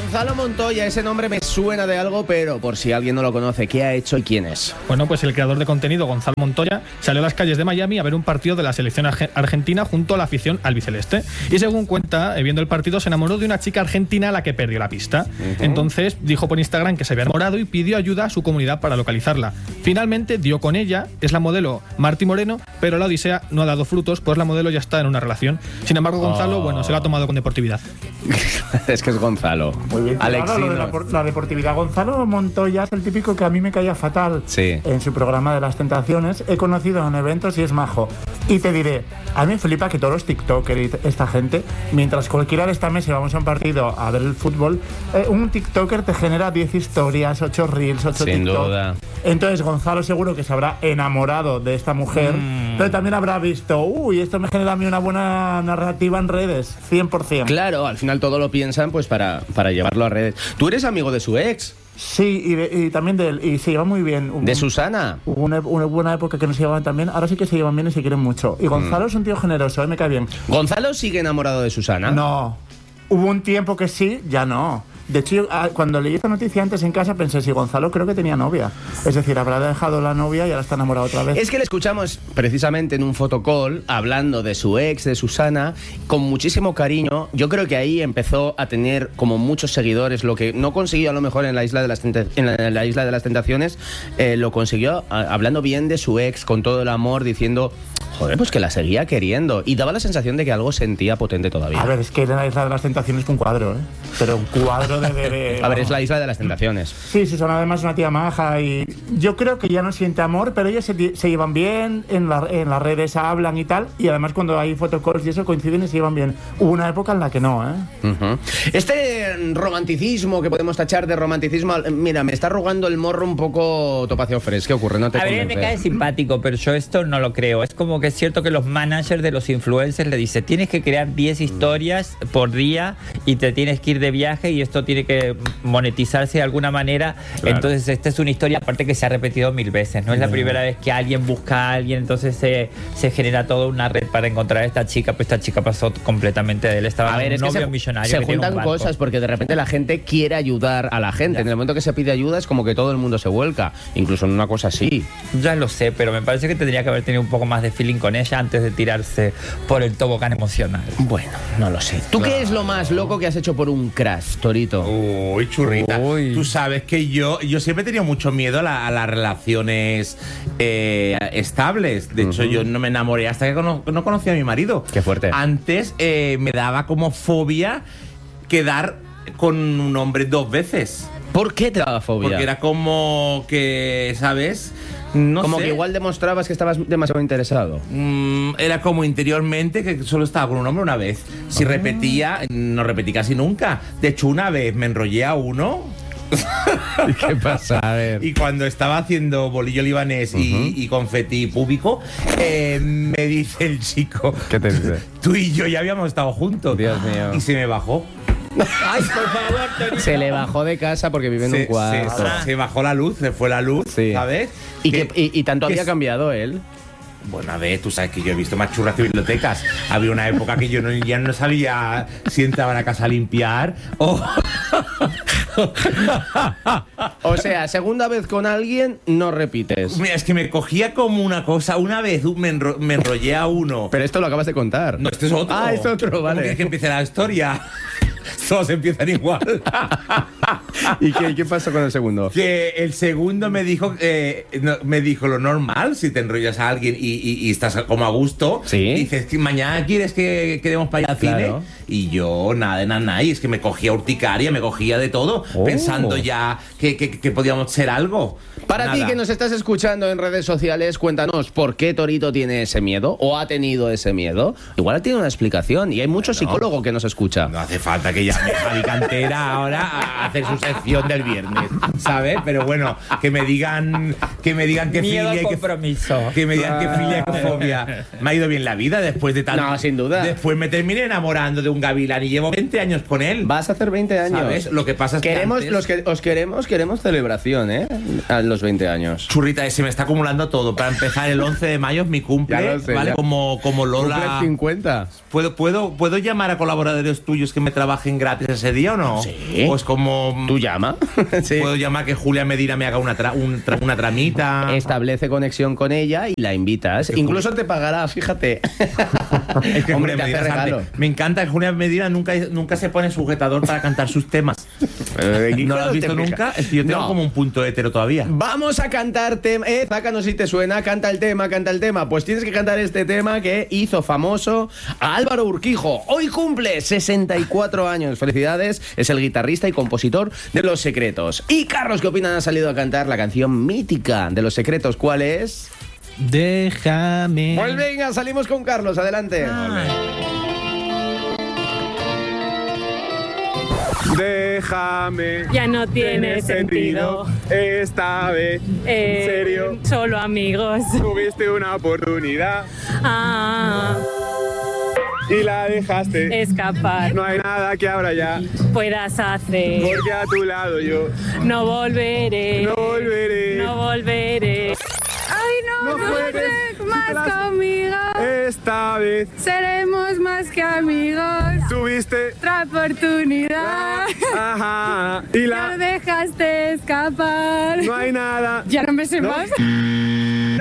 Gonzalo Montoya, ese nombre me suena de algo, pero por si alguien no lo conoce, ¿qué ha hecho y quién es? Bueno, pues el creador de contenido, Gonzalo Montoya, salió a las calles de Miami a ver un partido de la selección argentina junto a la afición albiceleste. Y según cuenta, viendo el partido, se enamoró de una chica argentina a la que perdió la pista. Entonces dijo por Instagram que se había enamorado y pidió ayuda a su comunidad para localizarla. Finalmente dio con ella, es la modelo Marti Moreno, pero la odisea no ha dado frutos, pues la modelo ya está en una relación. Sin embargo, Gonzalo, bueno, se lo ha tomado con deportividad. Es que es Gonzalo. Muy bien, Alexis, lo de la deportividad. Gonzalo Montoya es el típico que a mí me caía fatal en su programa de las tentaciones. He conocido en eventos y es majo. Y te diré, a mí me flipa que todos los tiktokers y esta gente, mientras cualquiera de esta mesa vamos a un partido a ver el fútbol, un tiktoker te genera 10 historias, 8 reels, 8 Sin TikTok. duda. Entonces Gonzalo seguro que se habrá enamorado de esta mujer, pero también habrá visto, esto me genera a mí una buena narrativa en redes, 100%. Claro, al final todo lo piensan pues para llevarlo a redes. ¿Tú eres amigo de su ex? Sí, y también de él, y se lleva muy bien. ¿De Susana? Hubo una buena época que no se llevaban tan bien, ahora sí que se llevan bien y se quieren mucho. Y Gonzalo es un tío generoso, me cae bien. ¿Gonzalo sigue enamorado de Susana? No, hubo un tiempo que sí, ya no. De hecho, yo, cuando leí esta noticia antes en casa pensé, si Gonzalo creo que tenía novia. Es decir, habrá dejado la novia y ahora está enamorado otra vez. Es que le escuchamos precisamente en un fotocall hablando de su ex, de Susana, con muchísimo cariño. Yo creo que ahí empezó a tener como muchos seguidores, lo que no consiguió a lo mejor en la Isla de las, en la Isla de las Tentaciones, lo consiguió hablando bien de su ex, con todo el amor, diciendo... Joder, pues que la seguía queriendo. Y daba la sensación de que algo sentía potente todavía. A ver, es que en la Isla de las Tentaciones fue un cuadro, ¿eh? Pero un cuadro de A ver, es la Isla de las Tentaciones. Sí, Susana además es una tía maja y yo creo que ya no siente amor, pero ellos se llevan bien, en las redes hablan y tal, y además cuando hay photocalls y eso coinciden y se llevan bien. Hubo una época en la que no, ¿eh? Este romanticismo que podemos tachar de romanticismo, mira, me está arrugando el morro un poco Topacio Fresh. ¿Qué ocurre? No te A ver, convence. me cae simpático, pero yo esto no lo creo. Es como que es cierto que los managers de los influencers le dicen, tienes que crear 10 historias por día y te tienes que ir de viaje y esto tiene que monetizarse de alguna manera. Claro. Entonces esta es una historia aparte que se ha repetido 1000 veces. No es la primera vez que alguien busca a alguien, entonces se genera toda una red para encontrar a esta chica. Pues esta chica pasó completamente de él. Estaba A ver, es un que novio millonario. se que tiene un juntan barco. cosas porque de repente la gente quiere ayudar a la gente. Ya. En el momento que se pide ayuda es como que todo el mundo se vuelca, incluso en una cosa así. Ya lo sé, pero me parece que tendría que haber tenido un poco más de feeling con ella antes de tirarse por el tobogán emocional. Bueno, no lo sé. ¿Tú qué es lo más loco que has hecho por un crash, Torito? Uy, churrita. Uy. Tú sabes que yo siempre he tenido mucho miedo a las relaciones estables. De hecho, yo no me enamoré hasta que no conocí a mi marido. Qué fuerte. Antes me daba como fobia quedar con un hombre 2 veces. ¿Por qué te daba fobia? Porque era como que, ¿sabes? No como sé. que igual demostrabas que estabas demasiado interesado. Era como interiormente que solo estaba con un hombre una vez. Si repetía, no repetí casi nunca. De hecho, una vez me enrollé a uno. ¿Y qué pasa? A ver. Y cuando estaba haciendo bolillo libanés y confeti púbico, me dice el chico, ¿Qué te dice? tú y yo ya habíamos estado juntos. Dios mío. Y se me bajó. Ay, por favor, Torito. Se le bajó de casa porque vive en un cuarto. Se bajó la luz, se fue la luz, Sí. ¿sabes? Y tanto que había es- cambiado él. Bueno, a ver, tú sabes que yo he visto más churras que bibliotecas. Había una época que yo ya no sabía si entraban a casa a limpiar o... O sea, segunda vez con alguien, no repites. Mira, es que me cogía como una cosa. Una vez me enrollé a uno. Pero esto lo acabas de contar. No, este es otro. Ah, es otro, ¿Cómo vale. quieres que empiece la historia? Todos empiezan igual. ¿Y qué pasó con el segundo? Que el segundo me dijo lo normal, si te enrollas a alguien y estás como a gusto. Sí. Dices que mañana quieres que quedemos para ir al cine. Claro. Y yo nada de nada. Y es que me cogía urticaria, me cogía de todo, Oh. pensando ya que podíamos ser algo. Para ti Nada. que nos estás escuchando en redes sociales, cuéntanos por qué Torito tiene ese miedo o ha tenido ese miedo. Igual tiene una explicación y hay mucho psicólogo que nos escucha. No hace falta que llame Javi Cantera ahora a hacer su sección del viernes, ¿sabes? Pero bueno, que me digan que Miedo al filia y compromiso. que me digan que filia y que fobia. Me ha ido bien la vida después de tanto. No, sin duda. Después me terminé enamorando de un gavilán y llevo 20 años con él. Vas a hacer 20 años. ¿Sabes? Lo que pasa es que queremos celebración, ¿eh? A los 20 años. Churrita, se me está acumulando todo. Para empezar, el 11 de mayo es mi cumple, Ya lo sé, ¿vale? ya. Como Lola. Cumple 50. ¿Puedo llamar a colaboradores tuyos que me trabajen gratis ese día o no? Sí. Pues como... ¿Tú llama? Sí. Puedo llamar que Julia Medina me haga una tramita. Establece conexión con ella y la invitas. Incluso te pagará, fíjate. Es que Hombre, Julia te hace Medina es regalo. arte. Me encanta que Julia Medina nunca se pone sujetador para cantar sus temas. ¿No lo has visto nunca? Es que yo tengo como un punto hetero todavía. Vamos a cantar tema. Zácanos si te suena, canta el tema. Pues tienes que cantar este tema que hizo famoso a Álvaro Urquijo. Hoy cumple 64 años. Felicidades. Es el guitarrista y compositor de Los Secretos. Y Carlos, ¿qué opinan? Ha salido a cantar la canción mítica de Los Secretos. ¿Cuál es? Déjame. Pues venga, salimos con Carlos. Adelante. Déjame. Ya no tiene sentido. Esta vez, en serio, Solo amigos. tuviste una oportunidad Ah, y la dejaste. escapar. No hay nada que ahora ya, Puedas hacer. porque a tu lado yo No volveré. no volveré. No volveré. Ay, no, No juegues más las- conmigo. Esta vez Seremos más que amigos. tuviste Otra oportunidad. ajá y No la dejaste escapar. no hay nada. Ya no me sé No. más.